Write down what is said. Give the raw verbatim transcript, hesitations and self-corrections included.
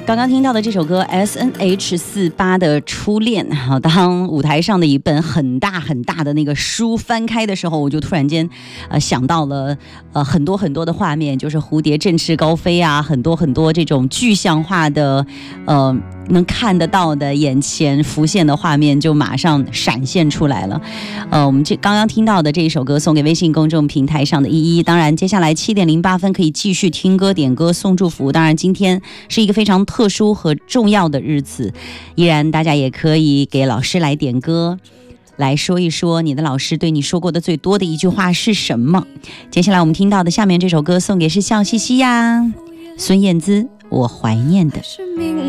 刚刚听到的这首歌 S N H 四十八 的初恋，好，当舞台上的一本很大很大的那个书翻开的时候，我就突然间呃想到了呃很多很多的画面，就是蝴蝶振翅高飞啊，很多很多这种具象化的呃能看得到的眼前浮现的画面就马上闪现出来了。呃我们这刚刚听到的这一首歌送给微信公众平台上的依依，当然接下来七点零八分可以继续听歌点歌送祝福，当然今天是一个非常特殊和重要的日子，依然大家也可以给老师来点歌，来说一说你的老师对你说过的最多的一句话是什么。接下来我们听到的下面这首歌送给是笑嘻嘻呀，孙燕姿，我怀念的。